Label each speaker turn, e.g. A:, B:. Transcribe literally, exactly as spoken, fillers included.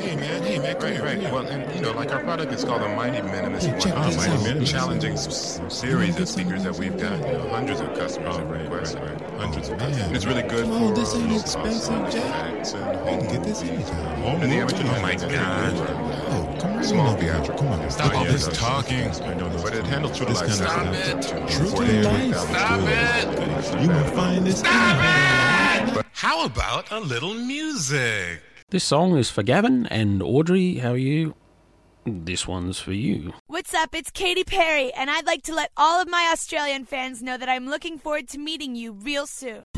A: Hey man, hey man,
B: Right, right. Well, and you know, like our product is called a Mighty Minimus
A: Hey, check
B: one.
A: this
B: Mighty
A: out.
B: Minimus. Challenging s- s- series of speakers that we've got. You know, hundreds of customers have requested. Hundreds
A: Oh,
B: of
A: man.
B: customers. And it's really good
A: Come on,
B: for
A: this ain't
B: low
A: expensive,
B: cost
A: Jack.
B: artifacts and
A: We
B: home
A: can get this
B: movies.
A: anytime.
B: Home and the amateur. Oh my God.
A: Oh, come on.
B: Small
A: now,
B: theatrical.
A: Come on.
B: Stop all this
A: talking.
B: I know, but it handles true to life.
A: Stop
B: it.
A: True to life.
B: Stop
A: it. You gonna find this out.
C: How about a little music?
D: This song is for Gavin and Audrey. How are you? This one's for you.
E: What's up? It's Katy Perry, and I'd like to let all of my Australian fans know that I'm looking forward to meeting you real soon.